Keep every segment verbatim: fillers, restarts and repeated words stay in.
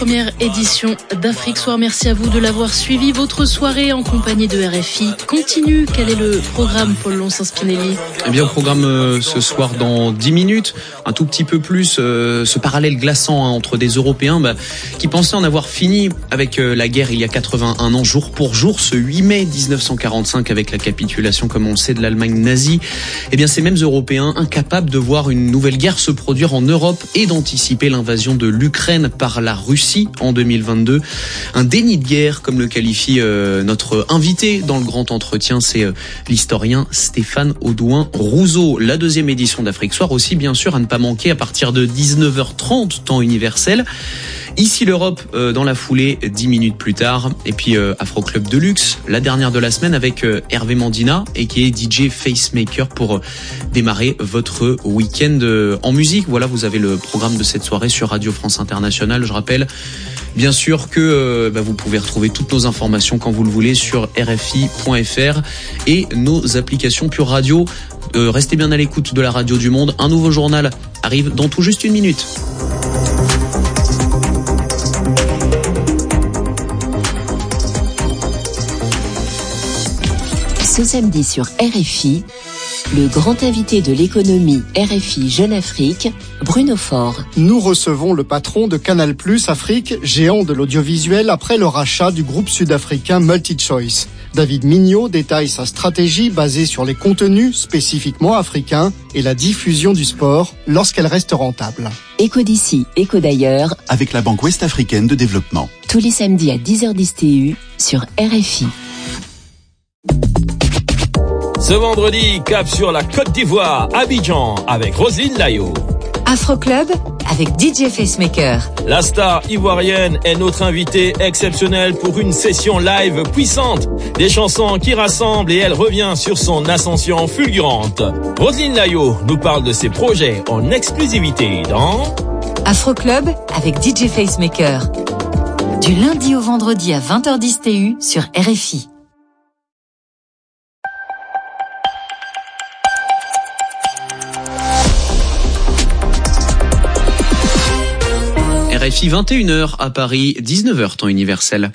Première édition d'Afrique Soir. Merci à vous de l'avoir suivi. Votre soirée en compagnie de R F I continue. Quel est le programme, Paul Lonsens-Spinelli ? Eh bien, au programme euh, ce soir dans dix minutes, un tout petit peu plus, euh, ce parallèle glaçant hein, entre des Européens bah, qui pensaient en avoir fini avec euh, la guerre il y a quatre-vingt-un ans, jour pour jour, ce huit mai dix-neuf cent quarante-cinq avec la capitulation, comme on le sait, de l'Allemagne nazie. Eh bien, ces mêmes Européens incapables de voir une nouvelle guerre se produire en Europe et d'anticiper l'invasion de l'Ukraine par la Russie en deux mille vingt-deux. Un déni de guerre, comme le qualifie euh, notre invité dans le grand entretien, c'est euh, l'historien Stéphane Audouin-Rousseau. La deuxième édition d'Afrique Soir aussi, bien sûr, à ne pas manquer à partir de dix-neuf heures trente, temps universel. Ici l'Europe, euh, dans la foulée, dix minutes plus tard. Et puis euh, Afro Club Deluxe, la dernière de la semaine avec euh, Hervé Mandina, et qui est D J Facemaker pour euh, démarrer votre week-end euh, en musique. Voilà, vous avez le programme de cette soirée sur Radio France Internationale. Je rappelle bien sûr que euh, bah, vous pouvez retrouver toutes nos informations quand vous le voulez sur R F I point F R et nos applications Pure Radio. Euh, restez bien à l'écoute de la radio du monde. Un nouveau journal arrive dans tout juste une minute. Ce samedi sur R F I, le grand invité de l'économie R F I Jeune Afrique, Bruno Faure. Nous recevons le patron de Canal plus Afrique, géant de l'audiovisuel après le rachat du groupe sud-africain MultiChoice. David Mignot détaille sa stratégie basée sur les contenus spécifiquement africains et la diffusion du sport lorsqu'elle reste rentable. Écho d'ici, écho d'ailleurs. Avec la Banque Ouest-Africaine de Développement. Tous les samedis à dix heures dix T U sur R F I. Ce vendredi, cap sur la Côte d'Ivoire, Abidjan, avec Roselyne Layo. Afro Club avec D J Facemaker. La star ivoirienne est notre invitée exceptionnelle pour une session live puissante. Des chansons qui rassemblent et elle revient sur son ascension fulgurante. Roselyne Layo nous parle de ses projets en exclusivité dans Afro Club avec D J Facemaker. Du lundi au vendredi à vingt heures dix T U sur R F I. R F I vingt et une heures à Paris, dix-neuf heures temps universel.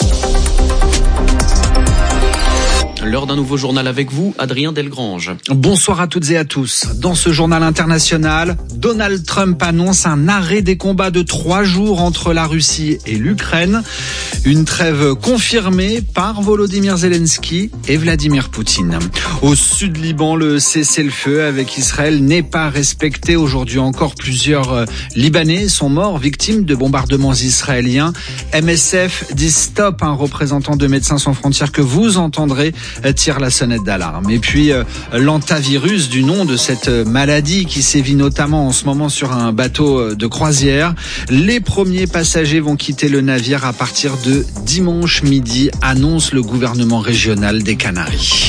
L'heure d'un nouveau journal avec vous, Adrien Delgrange. Bonsoir à toutes et à tous. Dans ce journal international, Donald Trump annonce un arrêt des combats de trois jours entre la Russie et l'Ukraine. Une trêve confirmée par Volodymyr Zelensky et Vladimir Poutine. Au sud Liban, le cessez-le-feu avec Israël n'est pas respecté. Aujourd'hui encore, plusieurs Libanais sont morts victimes de bombardements israéliens. M S F dit stop, un représentant de Médecins sans frontières que vous entendrez tire la sonnette d'alarme. Et puis euh, l'antavirus, du nom de cette maladie qui sévit notamment en ce moment sur un bateau de croisière. Les premiers passagers vont quitter le navire à partir de dimanche midi, annonce le gouvernement régional des Canaries.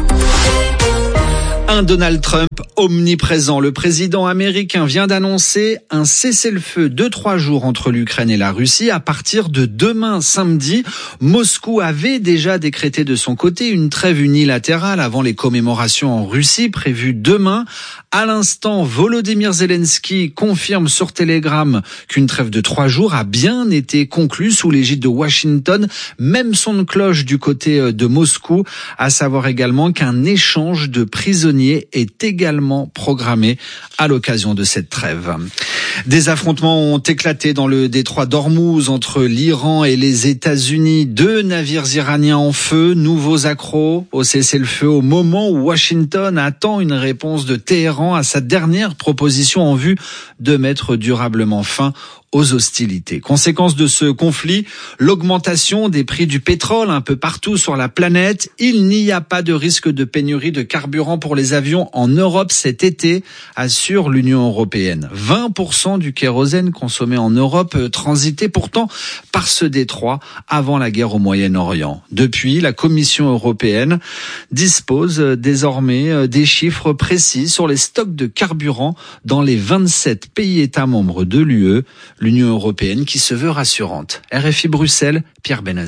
Un Donald Trump omniprésent. Le président américain vient d'annoncer un cessez-le-feu de trois jours entre l'Ukraine et la Russie à partir de demain samedi. Moscou avait déjà décrété de son côté une trêve unilatérale avant les commémorations en Russie prévues demain. À l'instant, Volodymyr Zelensky confirme sur Telegram qu'une trêve de trois jours a bien été conclue sous l'égide de Washington. Même son de cloche du côté de Moscou, à savoir également qu'un échange de prisonniers est également programmé à l'occasion de cette trêve. Des affrontements ont éclaté dans le détroit d'Ormuz entre l'Iran et les États-Unis. Deux navires iraniens en feu, nouveaux accros au cessez-le-feu au moment où Washington attend une réponse de Téhéran à sa dernière proposition en vue de mettre durablement fin aux hostilités. Conséquence de ce conflit, l'augmentation des prix du pétrole un peu partout sur la planète. Il n'y a pas de risque de pénurie de carburant pour les avions en Europe cet été, assure l'Union européenne. vingt pour cent du kérosène consommé en Europe transitait pourtant par ce détroit avant la guerre au Moyen-Orient. Depuis, la Commission européenne dispose désormais des chiffres précis sur les stocks de carburant dans les vingt-sept pays États membres de l'U E. L'Union européenne qui se veut rassurante. R F I Bruxelles, Pierre Benazet.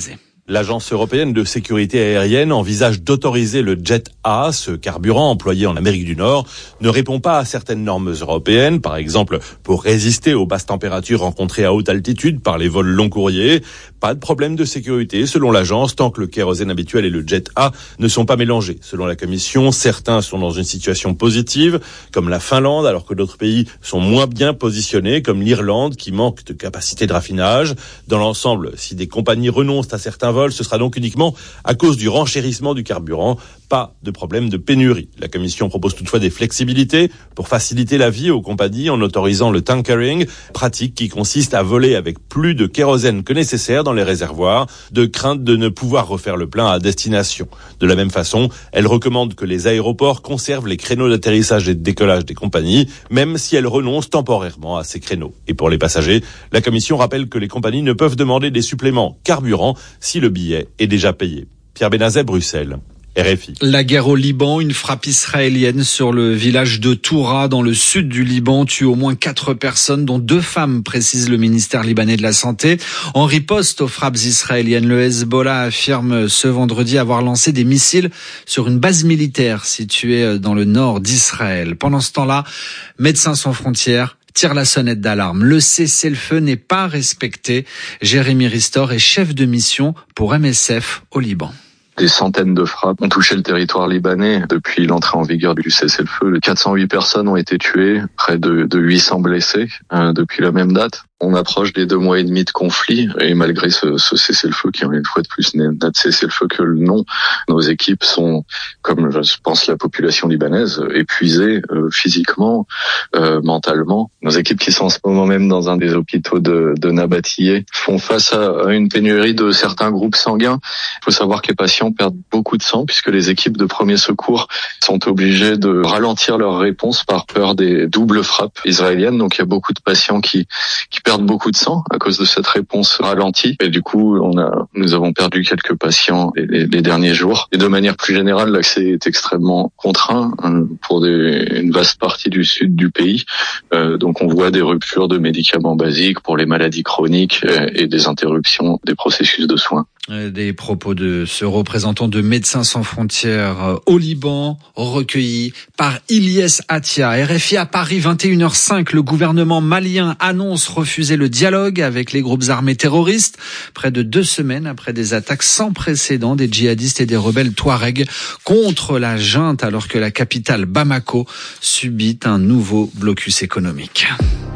L'Agence européenne de sécurité aérienne envisage d'autoriser le Jet A, ce carburant employé en Amérique du Nord, ne répond pas à certaines normes européennes, par exemple pour résister aux basses températures rencontrées à haute altitude par les vols long courriers. Pas de problème de sécurité selon l'agence tant que le kérosène habituel et le Jet A ne sont pas mélangés. Selon la Commission, certains sont dans une situation positive, comme la Finlande, alors que d'autres pays sont moins bien positionnés, comme l'Irlande, qui manque de capacité de raffinage. Dans l'ensemble, si des compagnies renoncent à certains vols, ce sera donc uniquement à cause du renchérissement du carburant, pas de problème de pénurie. La Commission propose toutefois des flexibilités pour faciliter la vie aux compagnies en autorisant le tankering, pratique qui consiste à voler avec plus de kérosène que nécessaire dans les réservoirs, de crainte de ne pouvoir refaire le plein à destination. De la même façon, elle recommande que les aéroports conservent les créneaux d'atterrissage et de décollage des compagnies, même si elles renoncent temporairement à ces créneaux. Et pour les passagers, la Commission rappelle que les compagnies ne peuvent demander des suppléments carburant si le billet est déjà payé. Pierre Benazet, Bruxelles. R F I. La guerre au Liban, une frappe israélienne sur le village de Toura dans le sud du Liban tue au moins quatre personnes, dont deux femmes, précise le ministère libanais de la Santé. En riposte aux frappes israéliennes, le Hezbollah affirme ce vendredi avoir lancé des missiles sur une base militaire située dans le nord d'Israël. Pendant ce temps-là, Médecins sans frontières tire la sonnette d'alarme. Le cessez-le-feu n'est pas respecté. Jérémy Ristor est chef de mission pour M S F au Liban. Des centaines de frappes ont touché le territoire libanais depuis l'entrée en vigueur du cessez-le-feu. quatre cent huit personnes ont été tuées, près de, de huit cents blessés euh, depuis la même date. On approche des deux mois et demi de conflit et malgré ce, ce cessez-le-feu qui, une fois de plus, n'est un cessez-le-feu que le nom, nos équipes sont, comme je pense la population libanaise, épuisées euh, physiquement, euh, mentalement. Nos équipes qui sont en ce moment même dans un des hôpitaux de, de Nabatillé font face à, à une pénurie de certains groupes sanguins. Il faut savoir que les patients perdent beaucoup de sang puisque les équipes de premiers secours sont obligées de ralentir leur réponse par peur des doubles frappes israéliennes. Donc il y a beaucoup de patients qui, qui perdent beaucoup de sang à cause de cette réponse ralentie. Et du coup, on a, nous avons perdu quelques patients les, les, les derniers jours. Et de manière plus générale, l'accès est extrêmement contraint hein, pour des, une vaste partie du sud du pays. Euh, donc on voit des ruptures de médicaments basiques pour les maladies chroniques et, et des interruptions des processus de soins. Des propos de ce représentant de Médecins sans frontières au Liban, recueillis par Ilyes Atia. R F I à Paris, vingt et une heures cinq, le gouvernement malien annonce refuser le dialogue avec les groupes armés terroristes, près de deux semaines après des attaques sans précédent des djihadistes et des rebelles touaregs contre la junte, alors que la capitale Bamako subit un nouveau blocus économique.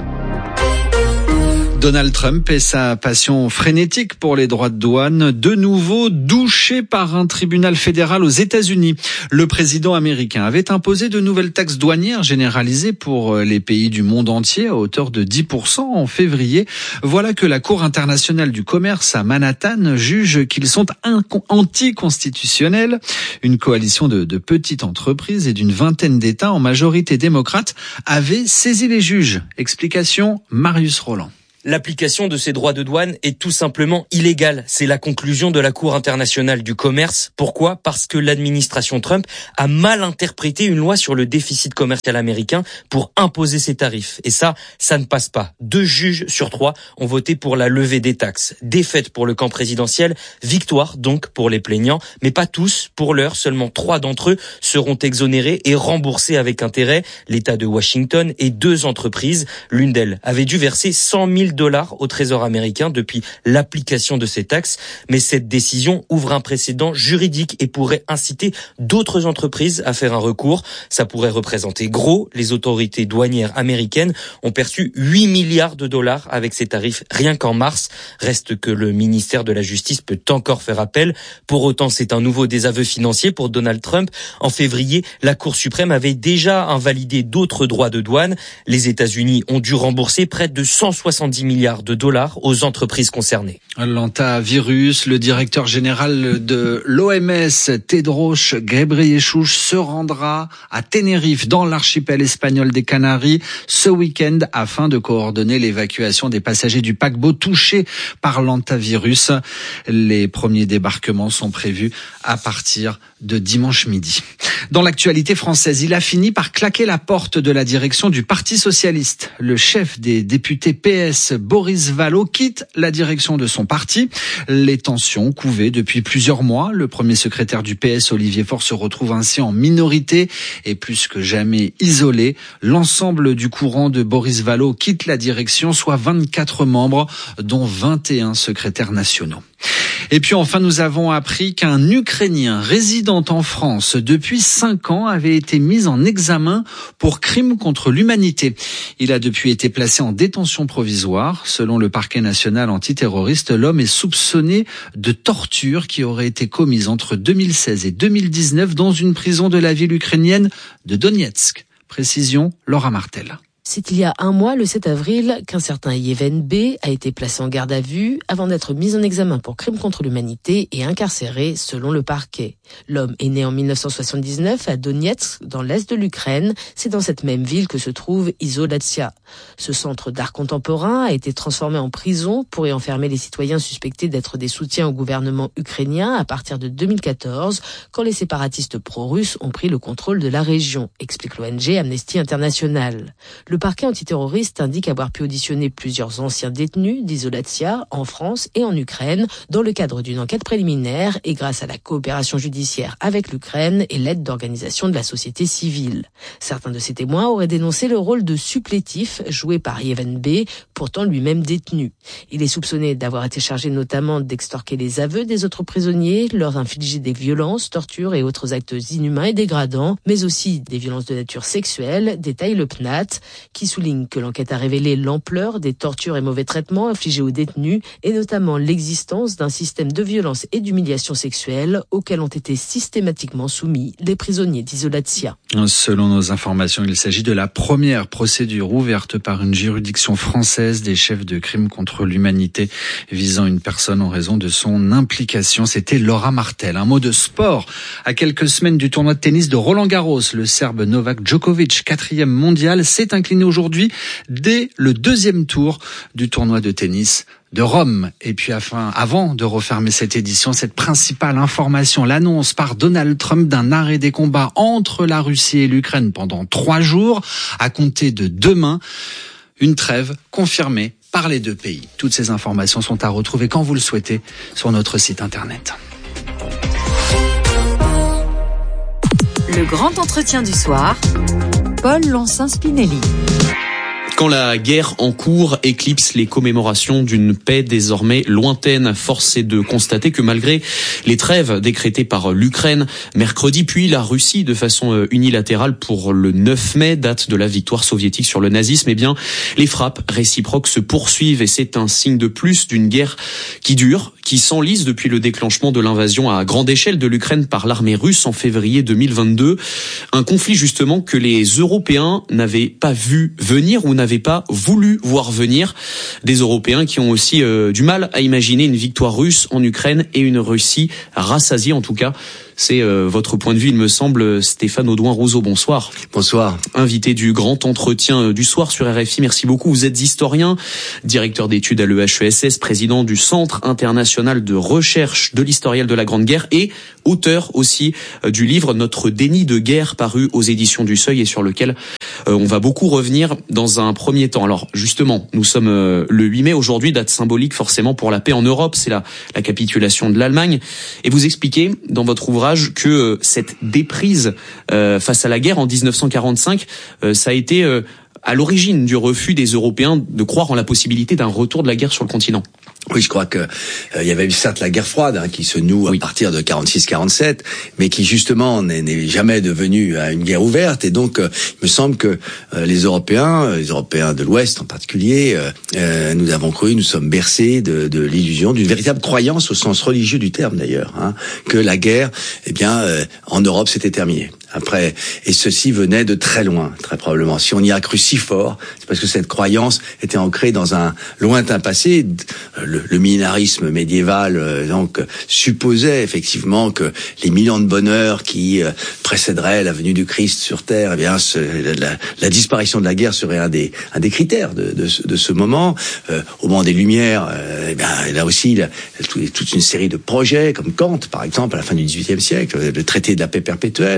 Donald Trump et sa passion frénétique pour les droits de douane, de nouveau douché par un tribunal fédéral aux États-Unis. Le président américain avait imposé de nouvelles taxes douanières généralisées pour les pays du monde entier à hauteur de dix pour cent en février. Voilà que la Cour internationale du commerce à Manhattan juge qu'ils sont anticonstitutionnels. Une coalition de, de petites entreprises et d'une vingtaine d'États en majorité démocrate avait saisi les juges. Explication, Marius Roland. L'application de ces droits de douane est tout simplement illégale. C'est la conclusion de la Cour internationale du commerce. Pourquoi ? Parce que l'administration Trump a mal interprété une loi sur le déficit commercial américain pour imposer ces tarifs. Et ça, ça ne passe pas. Deux juges sur trois ont voté pour la levée des taxes. Défaite pour le camp présidentiel, victoire donc pour les plaignants, mais pas tous. Pour l'heure, seulement trois d'entre eux seront exonérés et remboursés avec intérêt. L'État de Washington et deux entreprises, l'une d'elles avait dû verser cent mille dollars au Trésor américain depuis l'application de ces taxes. Mais cette décision ouvre un précédent juridique et pourrait inciter d'autres entreprises à faire un recours. Ça pourrait représenter gros. Les autorités douanières américaines ont perçu huit milliards de dollars avec ces tarifs rien qu'en mars. Reste que le ministère de la Justice peut encore faire appel. Pour autant, c'est un nouveau désaveu financier pour Donald Trump. En février, la Cour suprême avait déjà invalidé d'autres droits de douane. Les États-Unis ont dû rembourser près de cent soixante-dix milliards de dollars aux entreprises concernées. L'antavirus, le directeur général de l'O M S, Tedros Ghebreyesus, se rendra à Tenerife, dans l'archipel espagnol des Canaries, ce week-end afin de coordonner l'évacuation des passagers du paquebot touchés par l'antavirus. Les premiers débarquements sont prévus à partir de dimanche midi. Dans l'actualité française, il a fini par claquer la porte de la direction du Parti socialiste. Le chef des députés P S, S, Boris Vallaud, quitte la direction de son parti. Les tensions couvaient depuis plusieurs mois. Le premier secrétaire du P S, Olivier Faure, se retrouve ainsi en minorité et plus que jamais isolé. L'ensemble du courant de Boris Vallaud quitte la direction, soit vingt-quatre membres, dont vingt et un secrétaires nationaux. Et puis enfin, nous avons appris qu'un Ukrainien résidant en France depuis cinq ans avait été mis en examen pour crime contre l'humanité. Il a depuis été placé en détention provisoire. Selon le parquet national antiterroriste, l'homme est soupçonné de torture qui aurait été commise entre deux mille seize et deux mille dix-neuf dans une prison de la ville ukrainienne de Donetsk. Précision, Laura Martel. C'est il y a un mois, le sept avril, qu'un certain Yevhen B. a été placé en garde à vue avant d'être mis en examen pour crime contre l'humanité et incarcéré selon le parquet. L'homme est né en mille neuf cent soixante-dix-neuf à Donetsk, dans l'est de l'Ukraine. C'est dans cette même ville que se trouve Izolatsia. Ce centre d'art contemporain a été transformé en prison pour y enfermer les citoyens suspectés d'être des soutiens au gouvernement ukrainien à partir de deux mille quatorze, quand les séparatistes pro-russes ont pris le contrôle de la région, explique l'O N G Amnesty International. Le parquet antiterroriste indique avoir pu auditionner plusieurs anciens détenus d'Izolatsia en France et en Ukraine dans le cadre d'une enquête préliminaire et grâce à la coopération judiciaire avec l'Ukraine et l'aide d'organisations de la société civile. Certains de ces témoins auraient dénoncé le rôle de supplétif joué par Yevhen B, pourtant lui-même détenu. Il est soupçonné d'avoir été chargé notamment d'extorquer les aveux des autres prisonniers, leur infliger des violences, tortures et autres actes inhumains et dégradants, mais aussi des violences de nature sexuelle, détaille le P N A T, qui souligne que l'enquête a révélé l'ampleur des tortures et mauvais traitements infligés aux détenus et notamment l'existence d'un système de violence et d'humiliation sexuelle auquel ont été systématiquement soumis les prisonniers d'Izolatsia. Selon nos informations, il s'agit de la première procédure ouverte par une juridiction française des chefs de crimes contre l'humanité visant une personne en raison de son implication. C'était Laura Martel. Un mot de sport. À quelques semaines du tournoi de tennis de Roland-Garros, le Serbe Novak Djokovic, quatrième mondial, s'est incliné aujourd'hui dès le deuxième tour du tournoi de tennis de Rome. Et puis enfin, avant de refermer cette édition, cette principale information, l'annonce par Donald Trump d'un arrêt des combats entre la Russie et l'Ukraine pendant trois jours, à compter de demain. Une trêve confirmée par les deux pays. Toutes ces informations sont à retrouver quand vous le souhaitez sur notre site internet. Le grand entretien du soir, Paul Lonsin-Spinelli. Quand la guerre en cours éclipse les commémorations d'une paix désormais lointaine, force est de constater que malgré les trêves décrétées par l'Ukraine mercredi, puis la Russie de façon unilatérale pour le neuf mai, date de la victoire soviétique sur le nazisme, eh bien, les frappes réciproques se poursuivent et c'est un signe de plus d'une guerre qui dure, qui s'enlise depuis le déclenchement de l'invasion à grande échelle de l'Ukraine par l'armée russe en février deux mille vingt-deux. Un conflit justement que les Européens n'avaient pas vu venir ou n'avaient pas voulu voir venir. Des Européens qui ont aussi euh, du mal à imaginer une victoire russe en Ukraine et une Russie rassasiée en tout cas. C'est euh, votre point de vue, il me semble. Stéphane Audouin-Rousseau, bonsoir. Bonsoir. Invité du grand entretien du soir sur R F I, merci beaucoup. Vous êtes historien, directeur d'études à l'E H E S S, président du Centre international de recherche de l'historiel de la Grande Guerre et auteur aussi euh, du livre Notre déni de guerre, paru aux éditions du Seuil et sur lequel euh, on va beaucoup revenir dans un premier temps. Alors justement, nous sommes euh, le huit mai aujourd'hui, date symbolique forcément pour la paix en Europe, c'est la, la capitulation de l'Allemagne. Et vous expliquez dans votre ouvrage que euh, cette déprise euh, face à la guerre en dix-neuf cent quarante-cinq, euh, ça a été euh, à l'origine du refus des Européens de croire en la possibilité d'un retour de la guerre sur le continent. Oui, je crois que euh, il y avait eu certes la guerre froide hein, qui se noue oui. à partir de quarante-six quarante-sept, mais qui justement n'est, n'est jamais devenue à une guerre ouverte. Et donc, euh, il me semble que euh, les Européens, les Européens de l'Ouest en particulier, euh, euh, nous avons cru, nous sommes bercés de, de l'illusion d'une véritable croyance au sens religieux du terme d'ailleurs, hein, que la guerre, eh bien, euh, en Europe, c'était terminé. Après, et ceci venait de très loin, très probablement. Si on y a cru si fort, c'est parce que cette croyance était ancrée dans un lointain passé. Le, le millénarisme médiéval, euh, donc, supposait effectivement que les millions de bonheurs qui euh, précéderaient la venue du Christ sur Terre, eh bien, ce, la, la disparition de la guerre serait un des, un des critères de, de, de ce moment. Euh, au moment des Lumières, euh, eh bien, là aussi, il y a toute une série de projets, comme Kant, par exemple, à la fin du dix-huitième siècle, le traité de la paix perpétuelle, au dix-neuvième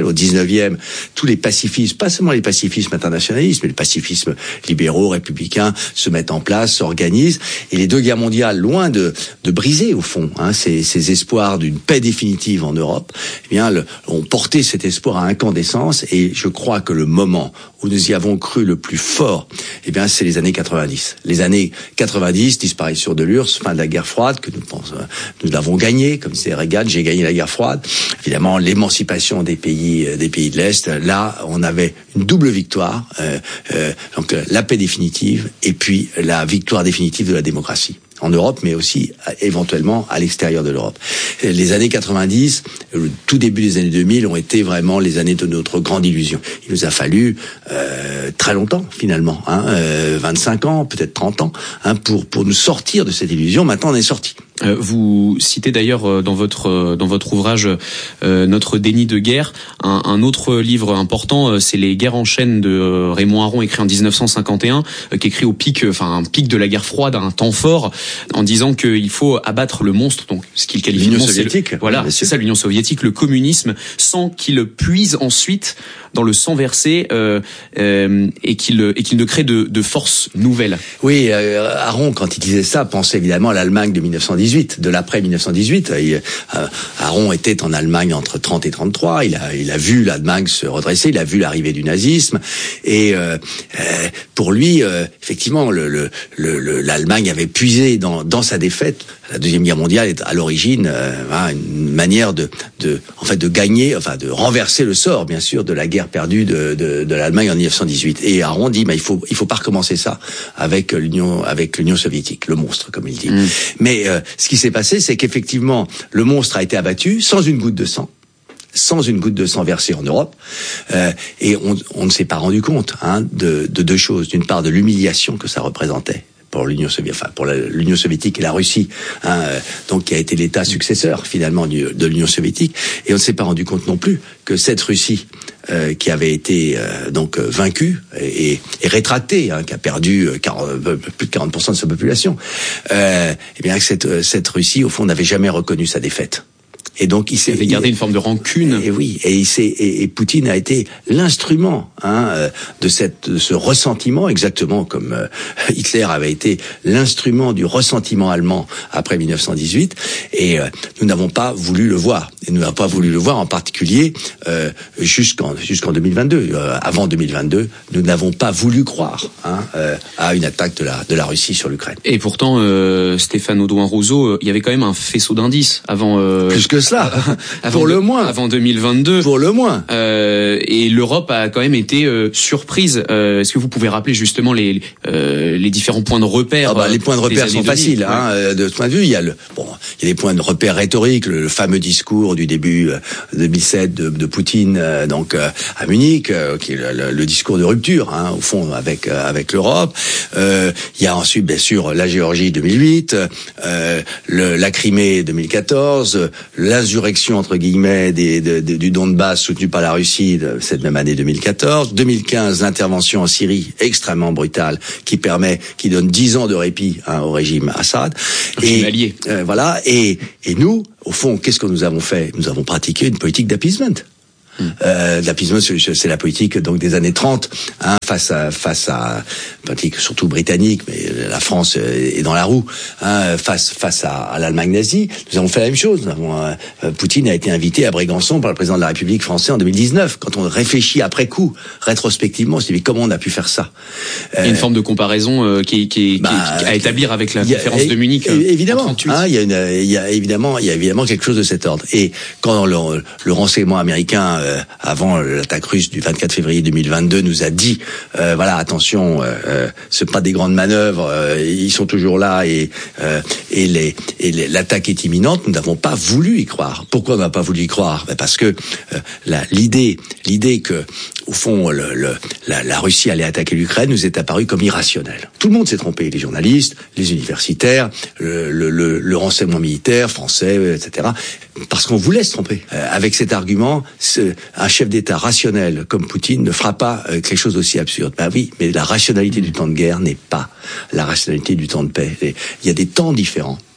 dix-neuvième, tous les pacifismes, pas seulement les pacifismes internationalistes, mais les pacifismes libéraux, républicains se mettent en place, s'organisent. Et les deux guerres mondiales, loin de, de briser au fond hein, ces, ces espoirs d'une paix définitive en Europe, eh bien, le, ont porté cet espoir à incandescence. Et je crois que le moment où nous y avons cru le plus fort, eh bien, c'est les années quatre-vingt-dix. Les années quatre-vingt-dix, disparition de l'U R S S, fin de la guerre froide, que nous pensons, nous l'avons gagné, comme disait Reagan, j'ai gagné la guerre froide. Évidemment, l'émancipation des pays, des pays de l'Est. Là, on avait une double victoire, euh, euh, donc la paix définitive et puis la victoire définitive de la démocratie. En Europe, mais aussi éventuellement à l'extérieur de l'Europe. Les années quatre-vingt-dix, le tout début des années deux mille ont été vraiment les années de notre grande illusion. Il nous a fallu euh, très longtemps finalement, hein, euh, vingt-cinq ans, peut-être trente ans, hein, pour pour nous sortir de cette illusion. Maintenant, on est sorti. Euh, vous citez d'ailleurs dans votre dans votre ouvrage euh, Notre déni de guerre un, un autre livre important, c'est Les guerres en chaîne de euh, Raymond Aron, écrit en dix-neuf cent cinquante et un, euh, qui écrit au pic, enfin un pic de la guerre froide, un temps fort, en disant qu'il faut abattre le monstre, donc ce qu'il qualifie l'Union de monstre, soviétique. Le, voilà, c'est ça l'Union soviétique, le communisme, sans qu'il puise ensuite dans le sang versé euh, euh, et qu'il et qu'il ne crée de, de forces nouvelles. Oui, euh, Aron, quand il disait ça, pensait évidemment à l'Allemagne de dix-neuf cent dix-huit, de l'après dix-neuf cent dix-huit. Il, euh, Aron était en Allemagne entre trente et trente-trois. Il a il a vu l'Allemagne se redresser, il a vu l'arrivée du nazisme, et euh, euh, pour lui, euh, effectivement, le, le, le, l'Allemagne avait puisé dans dans sa défaite. La deuxième guerre mondiale est à l'origine euh, une manière de de en fait de gagner, enfin de renverser le sort, bien sûr, de la guerre perdue de de, de l'Allemagne en dix-neuf cent dix-huit. Et Aron dit, mais il faut il faut pas recommencer ça avec l'Union avec l'Union soviétique, le monstre comme il dit. Mmh. Mais euh, ce qui s'est passé, c'est qu'effectivement le monstre a été abattu sans une goutte de sang. sans une goutte de sang versée en Europe, euh, et on, on ne s'est pas rendu compte hein, de, de deux choses. D'une part, de l'humiliation que ça représentait pour l'Union soviétique, enfin pour la, l'Union soviétique et la Russie, hein, euh, donc qui a été l'État successeur finalement du, de l'Union soviétique, et on ne s'est pas rendu compte non plus que cette Russie euh, qui avait été euh, donc euh, vaincue et, et rétractée, hein, qui a perdu quarante, plus de quarante pour cent de sa population, euh, et bien que cette, cette Russie au fond n'avait jamais reconnu sa défaite. Et donc il s'est avait gardé une forme de rancune. Et oui, et il s'est et, et Poutine a été l'instrument hein, de cette de ce ressentiment, exactement comme euh, Hitler avait été l'instrument du ressentiment allemand après dix-neuf cent dix-huit. Et euh, nous n'avons pas voulu le voir. Et nous n'avons pas voulu le voir en particulier euh, jusqu'en jusqu'en deux mille vingt-deux. Euh, avant deux mille vingt-deux, nous n'avons pas voulu croire hein, euh, à une attaque de la de la Russie sur l'Ukraine. Et pourtant, euh, Stéphane Audouin-Rousseau, il y avait quand même un faisceau d'indices avant. Euh, Plus que cela, avant pour de, le moins. Avant deux mille vingt-deux. Pour le moins. Euh, et l'Europe a quand même été euh, surprise. Euh, est-ce que vous pouvez rappeler justement les euh, les différents points de repère? Ah bah, les points de repère sont faciles. Ouais. Hein, de ce point de vue, il y a le bon, il y a des points de repère rhétoriques, le, le fameux discours du début euh, deux mille sept de, de Poutine, euh, donc euh, à Munich, euh, qui est le, le, le discours de rupture, hein, au fond, avec euh, avec l'Europe. Euh, il y a ensuite, bien sûr, la Géorgie deux mille huit, euh, le, la Crimée deux mille quatorze, l'insurrection entre guillemets des, de, de, du Donbass soutenu par la Russie de cette même année deux mille quatorze, deux mille quinze l'intervention en Syrie extrêmement brutale qui permet, qui donne dix ans de répit hein, au régime Assad. Et allié. Euh, voilà. Et, et nous, au fond, qu'est-ce que nous avons fait? Nous avons pratiqué une politique d'appeasement. Hum. Euh, l'appeasement, c'est la politique donc des années trente, hein, face à face à politique surtout britannique, mais la France est dans la roue, hein, face face à, à l'Allemagne nazie. Nous avons fait la même chose. Nous avons, euh, Poutine a été invité à Brégançon par le président de la République français en deux mille dix-neuf. Quand on réfléchit après coup, rétrospectivement, on se dit mais comment on a pu faire ça? Euh, il y a une forme de comparaison euh, qui, qui, bah, qui, qui à établir avec la conférence a, de Munich. Euh, évidemment, hein, il y a une, il y a évidemment, il y a évidemment quelque chose de cet ordre. Et quand le, le renseignement américain Euh, avant l'attaque russe du vingt-quatre février deux mille vingt-deux nous a dit euh, voilà attention euh, c'est pas des grandes manœuvres euh, ils sont toujours là et euh, et les et les, l'attaque est imminente, nous n'avons pas voulu y croire. Pourquoi on n'a pas voulu y croire? Ben parce que euh, la, l'idée l'idée que au fond le, le la, la Russie allait attaquer l'Ukraine nous est apparue comme irrationnelle. Tout le monde s'est trompé, les journalistes, les universitaires, le le, le, le renseignement militaire français, et cetera. Parce qu'on voulait se tromper. Euh, avec cet argument, ce, un chef d'État rationnel comme Poutine ne fera pas euh, quelque chose d'aussi absurde. Ben oui, mais la rationalité du temps de guerre n'est pas la rationalité du temps de paix. Il y a des temps différents.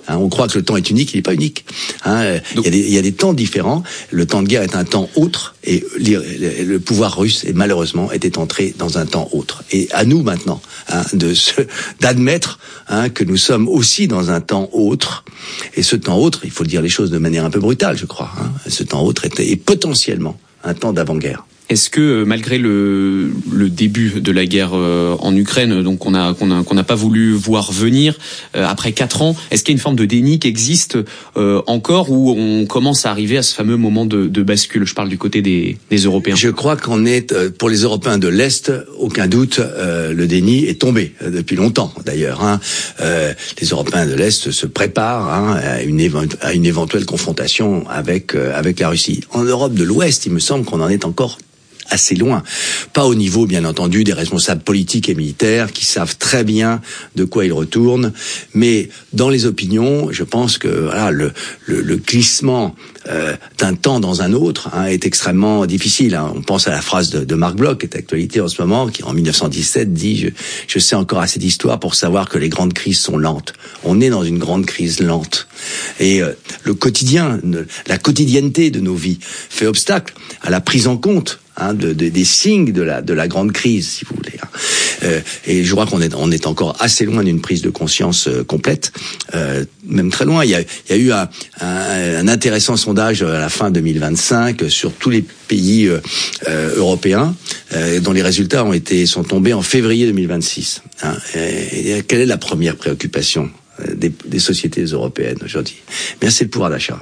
Hein, on croit que le temps est unique, il n'est pas unique. Hein, il y a des, il y a des temps différents. Le temps de guerre est un temps autre, et le pouvoir russe, est, malheureusement, était entré dans un temps autre. Et à nous maintenant, hein, de se, d'admettre hein, que nous sommes aussi dans un temps autre. Et ce temps autre, il faut le dire les choses de manière un peu brutale, je crois. Hein, ce temps autre est, est potentiellement un temps d'avant-guerre. Est-ce que malgré le, le début de la guerre euh, en Ukraine, donc on a qu'on a qu'on n'a pas voulu voir venir euh, après quatre ans, est-ce qu'il y a une forme de déni qui existe euh, encore, où on commence à arriver à ce fameux moment de, de bascule? Je parle du côté des, des Européens. Je crois qu'on est euh, pour les Européens de l'Est, aucun doute, euh, le déni est tombé euh, depuis longtemps d'ailleurs. Hein. Euh, les Européens de l'Est se préparent hein, à une évent- à une éventuelle confrontation avec euh, avec la Russie. En Europe de l'Ouest, il me semble qu'on en est encore assez loin. Pas au niveau, bien entendu, des responsables politiques et militaires qui savent très bien de quoi ils retournent, mais dans les opinions, je pense que voilà, le, le, le glissement euh, d'un temps dans un autre hein, est extrêmement difficile. Hein. On pense à la phrase de, de Marc Bloch, qui est d'actualité en ce moment, qui en mille neuf cent dix-sept dit je, « Je sais encore assez d'histoire pour savoir que les grandes crises sont lentes. » On est dans une grande crise lente. Et euh, le quotidien, la quotidienneté de nos vies fait obstacle à la prise en compte Hein, de, de, des signes de la de la grande crise, si vous voulez. Hein. Euh, et je crois qu'on est on est encore assez loin d'une prise de conscience euh, complète, euh, même très loin. Il y a il y a eu un, un, un intéressant sondage à la fin deux mille vingt-cinq sur tous les pays euh, euh, européens, euh, dont les résultats ont été sont tombés en février deux mille vingt-six. Hein. Et, et quelle est la première préoccupation des, des sociétés européennes aujourd'hui? Bien, c'est le pouvoir d'achat.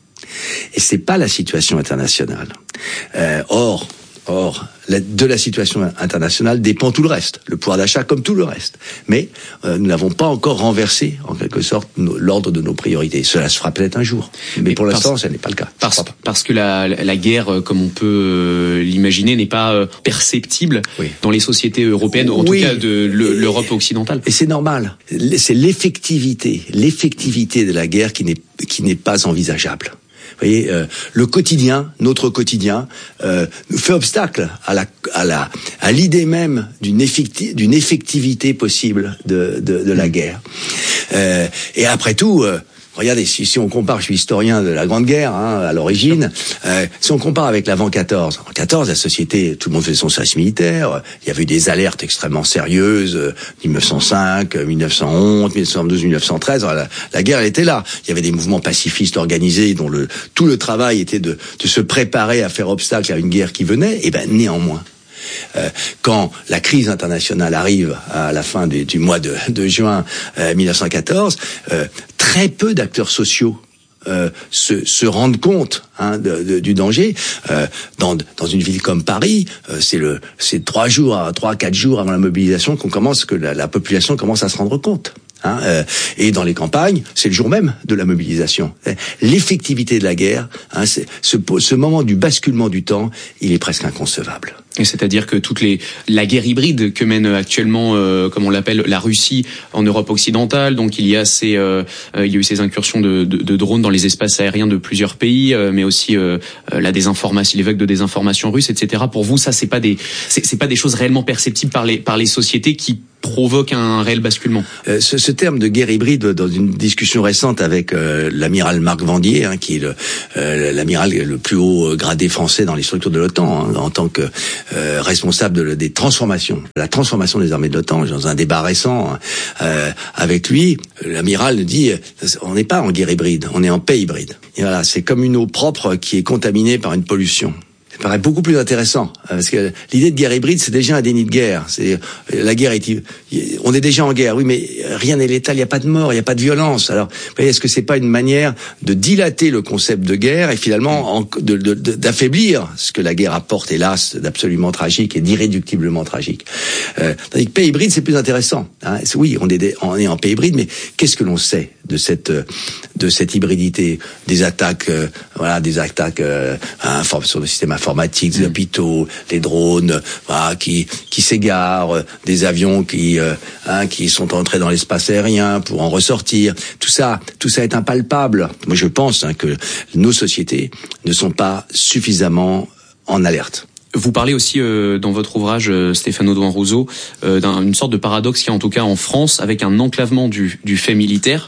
Et c'est pas la situation internationale. Euh, or, or, la, de la situation internationale dépend tout le reste, le pouvoir d'achat comme tout le reste. Mais euh, nous n'avons pas encore renversé, en quelque sorte, nos, l'ordre de nos priorités. Cela se fera peut-être un jour, mais, mais pour l'instant, ce n'est pas le cas. Parce, parce que la, la guerre, comme on peut euh, l'imaginer, n'est pas euh, perceptible oui. dans les sociétés européennes, en oui. tout cas de le, l'Europe occidentale. Et c'est normal. C'est l'effectivité, l'effectivité de la guerre qui n'est qui n'est pas envisageable. Vous voyez, euh, le quotidien, notre quotidien, euh, nous fait obstacle à la, à la, à l'idée même d'une effecti- d'une effectivité possible de, de, de la guerre. Euh, et après tout, euh, regardez, si, si on compare, je suis historien de la Grande Guerre hein, à l'origine, euh, si on compare avec l'avant quatorze, en quatorze, la société, tout le monde faisait son service militaire, il y avait eu des alertes extrêmement sérieuses, euh, mille neuf cent cinq, mille neuf cent onze, mille neuf cent douze, mille neuf cent treize, la, la guerre elle était là. Il y avait des mouvements pacifistes organisés dont le tout le travail était de, de se préparer à faire obstacle à une guerre qui venait, et ben néanmoins. Euh, quand la crise internationale arrive à la fin du, du mois de, de juin euh, mille neuf cent quatorze, euh, très peu d'acteurs sociaux euh, se, se rendent compte hein, de, de, du danger. Euh, dans, dans une ville comme Paris, euh, c'est le c'est trois jours, trois quatre jours avant la mobilisation qu'on commence que la, la population commence à se rendre compte. Hein, euh, et dans les campagnes, c'est le jour même de la mobilisation. L'effectivité de la guerre, hein, c'est, ce, ce moment du basculement du temps, il est presque inconcevable. Et c'est-à-dire que toutes les la guerre hybride que mène actuellement, euh, comme on l'appelle, la Russie en Europe occidentale, donc il y a ces euh, il y a eu ces incursions de, de, de drones dans les espaces aériens de plusieurs pays, euh, mais aussi euh, la désinformation, les vagues de désinformation russe, et cetera. Pour vous, ça c'est pas des c'est, c'est pas des choses réellement perceptibles par les par les sociétés qui provoque un réel basculement. Euh, ce, ce terme de guerre hybride, dans une discussion récente avec euh, l'amiral Marc Vendier, hein, qui est le, euh, l'amiral le plus haut gradé français dans les structures de l'OTAN, hein, en tant que euh, responsable de, des transformations, la transformation des armées de l'OTAN. Dans un débat récent euh, avec lui, l'amiral dit on n'est pas en guerre hybride, on est en paix hybride. Et voilà, c'est comme une eau propre qui est contaminée par une pollution. Ça paraît beaucoup plus intéressant, parce que l'idée de guerre hybride, c'est déjà un déni de guerre. C'est la guerre est, on est déjà en guerre, oui, mais rien n'est létal, il n'y a pas de mort, il n'y a pas de violence. Alors, vous voyez, est-ce que c'est pas une manière de dilater le concept de guerre et finalement en, de, de, de, d'affaiblir ce que la guerre apporte, hélas, d'absolument tragique et d'irréductiblement tragique. Euh, tandis que paix hybride, c'est plus intéressant. Hein. Oui, on est, on est en paix hybride, mais qu'est-ce que l'on sait de cette de cette hybridité, des attaques, euh, voilà, des attaques euh, sur le système informatique, des hôpitaux, les drones, voilà, qui qui s'égarent, des avions qui euh, hein, qui sont entrés dans l'espace aérien pour en ressortir. Tout ça, tout ça est impalpable. Moi, je pense hein, que nos sociétés ne sont pas suffisamment en alerte. Vous parlez aussi euh, dans votre ouvrage, euh, Stéphane Audouin-Rousseau, euh, d'une sorte de paradoxe qui est en tout cas en France, avec un enclavement du, du fait militaire.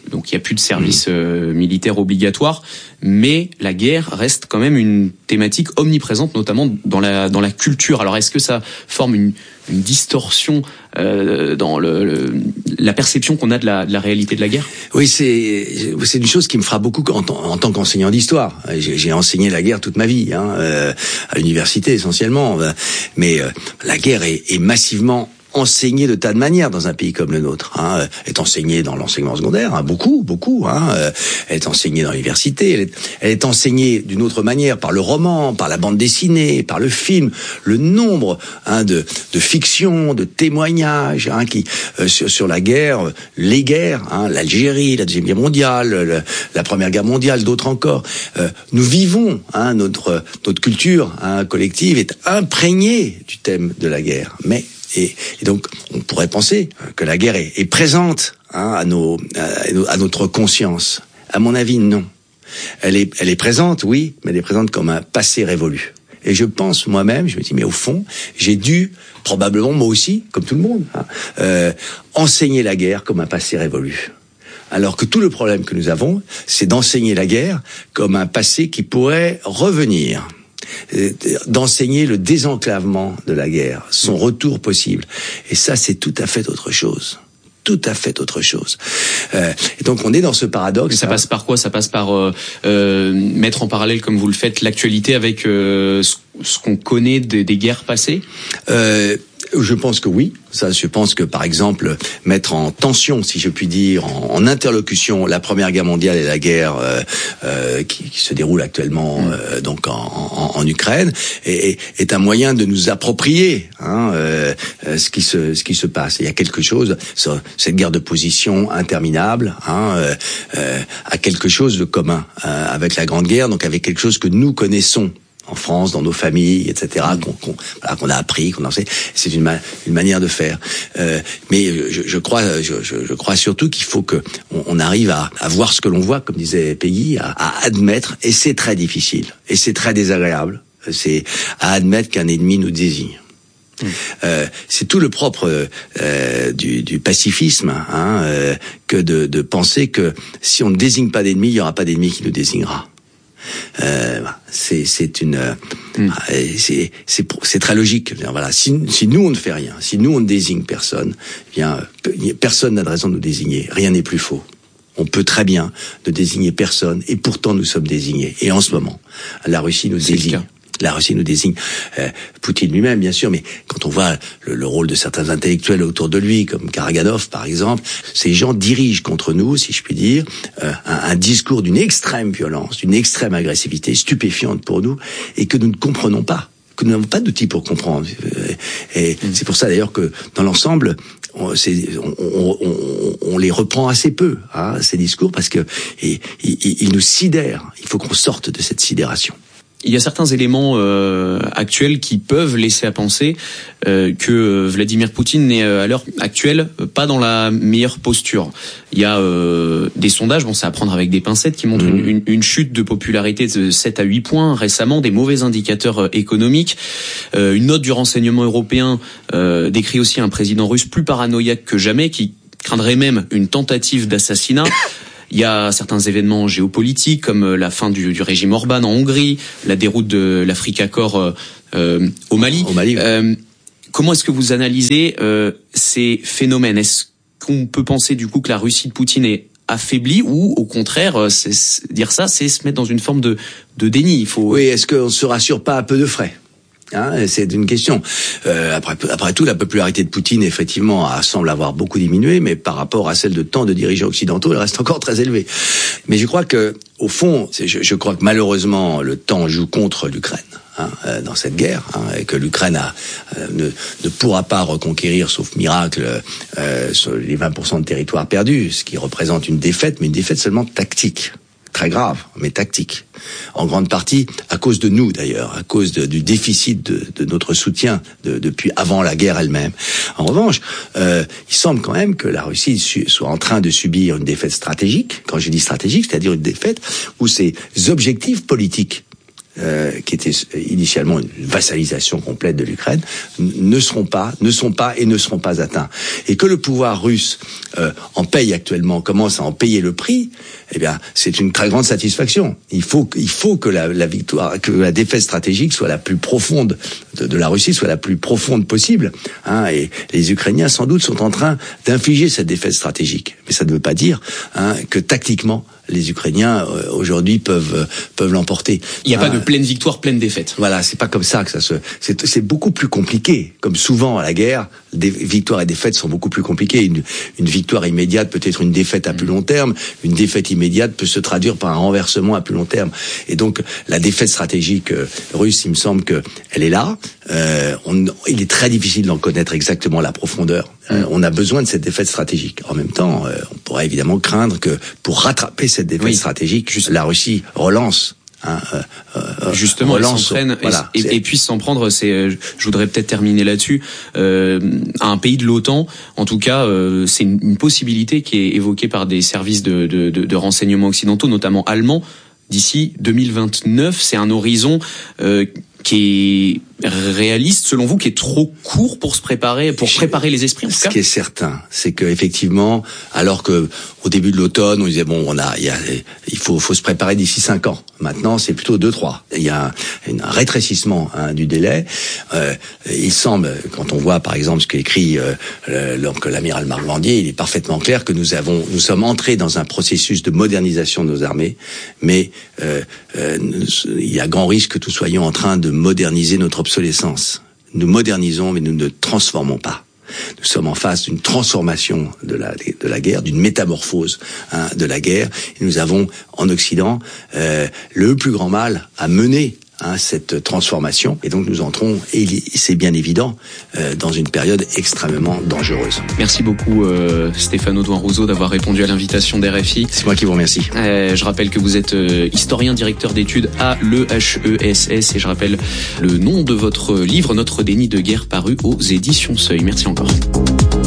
donc il y a plus de service euh, militaire obligatoire, mais la guerre reste quand même une thématique omniprésente, notamment dans la dans la culture. Alors est-ce que ça forme une une distorsion euh, dans le, le, la perception qu'on a de la, de la réalité de la guerre? Oui, c'est c'est une chose qui me frappe beaucoup en, en tant qu'enseignant d'histoire. J'ai, j'ai enseigné la guerre toute ma vie, hein, euh, à l'université essentiellement. Mais euh, la guerre est, est massivement enseignée de tas de manières dans un pays comme le nôtre. Hein. Elle est enseignée dans l'enseignement secondaire, hein, beaucoup, beaucoup. Hein. Elle est enseignée dans l'université. Elle est, elle est enseignée d'une autre manière par le roman, par la bande dessinée, par le film. Le nombre hein, de, de fictions, de témoignages hein, qui euh, sur, sur la guerre, les guerres, hein, l'Algérie, la deuxième guerre mondiale, le, la première guerre mondiale, d'autres encore. Euh, nous vivons hein, notre notre culture hein, collective est imprégnée du thème de la guerre, mais Et, et donc, on pourrait penser que la guerre est, est présente hein, à, nos, à, à notre conscience. À mon avis, non. Elle est, elle est présente, oui, mais elle est présente comme un passé révolu. Et je pense moi-même, je me dis, mais au fond, j'ai dû, probablement moi aussi, comme tout le monde, hein, euh, enseigner la guerre comme un passé révolu. Alors que tout le problème que nous avons, c'est d'enseigner la guerre comme un passé qui pourrait revenir. D'enseigner le désenclavement de la guerre, son retour possible. Et ça, c'est tout à fait autre chose. Tout à fait autre chose. Euh, et donc, on est dans ce paradoxe. Ça hein. passe par quoi? Ça passe par euh, euh, mettre en parallèle, comme vous le faites, l'actualité avec euh, ce, ce qu'on connaît des, des guerres passées euh, Je pense que oui. Ça, je pense que, par exemple, mettre en tension, si je puis dire, en, en interlocution, la Première Guerre mondiale et la guerre euh, euh, qui, qui se déroule actuellement euh, donc en, en, en Ukraine, est, est un moyen de nous approprier hein, euh, ce qui se ce qui se passe. Il y a quelque chose, cette guerre de position interminable, hein, euh, euh, a quelque chose de commun euh, avec la Grande Guerre, donc avec quelque chose que nous connaissons en France, dans nos familles, et cetera, qu'on, qu'on, voilà, qu'on a appris, qu'on a enseigné. C'est une, ma- une manière de faire. Euh, mais je, je crois, je, je crois surtout qu'il faut que on, on arrive à, à voir ce que l'on voit, comme disait Peggy, à, à admettre, et c'est très difficile, et c'est très désagréable, c'est à admettre qu'un ennemi nous désigne. Mmh. Euh, c'est tout le propre euh, du, du pacifisme, hein, euh, que de, de penser que si on ne désigne pas d'ennemi, il n'y aura pas d'ennemi qui nous désignera. Euh, c'est c'est une mmh. c'est c'est c'est très logique. Voilà, si si nous on ne fait rien, si nous on ne désigne personne, eh bien personne n'a de raison de nous désigner. Rien n'est plus faux. On peut très bien ne désigner personne, et pourtant nous sommes désignés. Et en ce moment, la Russie nous c'est désigne. La Russie nous désigne. Euh, Poutine lui-même, bien sûr, mais quand on voit le, le rôle de certains intellectuels autour de lui, comme Karaganov, par exemple, ces gens dirigent contre nous, si je puis dire, euh, un, un discours d'une extrême violence, d'une extrême agressivité, stupéfiante pour nous, et que nous ne comprenons pas, que nous n'avons pas d'outils pour comprendre. Et mmh. c'est pour ça, d'ailleurs, que dans l'ensemble, on, c'est, on, on, on, on les reprend assez peu, hein, ces discours, parce que ils il nous sidèrent. Il faut qu'on sorte de cette sidération. Il y a certains éléments euh, actuels qui peuvent laisser à penser euh, que Vladimir Poutine n'est à l'heure actuelle pas dans la meilleure posture. Il y a euh, des sondages, bon c'est à prendre avec des pincettes, qui montrent mmh. une, une, une chute de popularité de sept à huit points récemment, des mauvais indicateurs économiques. Euh, une note du renseignement européen euh, décrit aussi un président russe plus paranoïaque que jamais, qui craindrait même une tentative d'assassinat. Il y a certains événements géopolitiques comme la fin du, du régime Orban en Hongrie, la déroute de l'Africa Corps euh, au Mali. Au Mali. Euh, comment est-ce que vous analysez euh, ces phénomènes? Est-ce qu'on peut penser du coup que la Russie de Poutine est affaiblie, ou au contraire, c'est, c'est, dire ça, c'est se mettre dans une forme de, de déni? Il faut. Oui, est-ce qu'on se rassure pas à peu de frais? Hein, c'est une question. Euh, après, après tout, la popularité de Poutine, effectivement, semble avoir beaucoup diminué, mais par rapport à celle de tant de dirigeants occidentaux, elle reste encore très élevée. Mais je crois que, au fond, c'est, je, je crois que malheureusement, le temps joue contre l'Ukraine. Hein, euh, dans cette guerre, hein, et que l'Ukraine a, euh, ne, ne pourra pas reconquérir, sauf miracle, euh, sur les vingt pour cent de territoire perdu, ce qui représente une défaite, mais une défaite seulement tactique. Très grave, mais tactique. En grande partie à cause de nous d'ailleurs, à cause de, du déficit de, de notre soutien de, depuis avant la guerre elle-même. En revanche, euh, il semble quand même que la Russie su, soit en train de subir une défaite stratégique. Quand je dis stratégique, c'est-à-dire une défaite où ses objectifs politiques euh, qui était initialement une vassalisation complète de l'Ukraine, ne seront pas, ne sont pas et ne seront pas atteints. Et que le pouvoir russe euh, en paye actuellement, commence à en payer le prix, eh bien, c'est une très grande satisfaction. Il faut, il faut que la, la victoire, que la défaite stratégique soit la plus profonde de, de la Russie, soit la plus profonde possible. Hein, et les Ukrainiens, sans doute, sont en train d'infliger cette défaite stratégique. Mais ça ne veut pas dire hein, que tactiquement, les Ukrainiens euh, aujourd'hui peuvent peuvent l'emporter. Il n'y a hein, pas de pleine victoire, pleine défaite. Voilà, c'est pas comme ça que ça se. C'est, c'est beaucoup plus compliqué. Comme souvent à la guerre, des victoires et défaites sont beaucoup plus compliquées. Une, une victoire immédiate peut être une défaite à plus long terme. Une défaite immédiate peut se traduire par un renversement à plus long terme. Et donc la défaite stratégique euh, russe, il me semble que elle est là. Euh, on, il est très difficile d'en connaître exactement la profondeur. Euh, on a besoin de cette défaite stratégique. En même temps, euh, on pourrait évidemment craindre que pour rattraper cette défaite oui. stratégique, juste la Russie relance. Hein, euh, euh, Justement, relance, s'en prenne voilà, et, et puisse s'en prendre. C'est, euh, je voudrais peut-être terminer là-dessus. Euh, à un pays de l'OTAN, en tout cas, euh, c'est une, une possibilité qui est évoquée par des services de, de, de, de renseignement occidentaux, notamment allemands. D'ici deux mille vingt-neuf, c'est un horizon euh, qui est réaliste, selon vous, qui est trop court pour se préparer, pour préparer les esprits en tout cas. Ce qui est certain, c'est que effectivement, alors que au début de l'automne, on disait bon, on a, il y a, il faut, faut se préparer d'ici cinq ans. Maintenant, c'est plutôt deux, trois. Il y a un, un rétrécissement hein, du délai. Euh, il semble, quand on voit par exemple ce qu'écrit euh, le, donc l'amiral Marc Vandier, il est parfaitement clair que nous avons, nous sommes entrés dans un processus de modernisation de nos armées, mais euh, euh, il y a grand risque que nous soyons en train de moderniser notre obsolescence. Nous modernisons, mais nous ne transformons pas. Nous sommes en face d'une transformation de la de la guerre, d'une métamorphose hein, de la guerre. Et nous avons en Occident euh, le plus grand mal à mener hein, cette transformation. Et donc nous entrons, et c'est bien évident, euh, dans une période extrêmement dangereuse. Merci beaucoup euh, Stéphane Audouin-Rousseau d'avoir répondu à l'invitation d'R F I. C'est moi qui vous remercie. Euh, je rappelle que vous êtes euh, historien, directeur d'études à l'E H E S S et je rappelle le nom de votre livre, Notre déni de guerre, paru aux éditions Seuil. Merci encore.